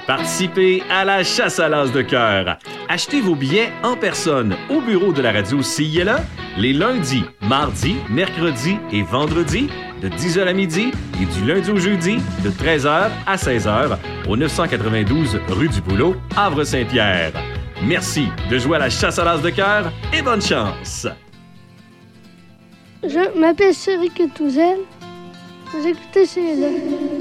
Participez à la chasse à l'as de cœur. Achetez vos billets en personne au bureau de la radio CILA les lundis, mardis, mercredis et vendredis de 10h à midi et du lundi au jeudi de 13h à 16h au 992 rue du Boulot, Havre-Saint-Pierre. Merci de jouer à la chasse à l'as de cœur et bonne chance! Je m'appelle Cédric Touzel. Vous écoutez CILA.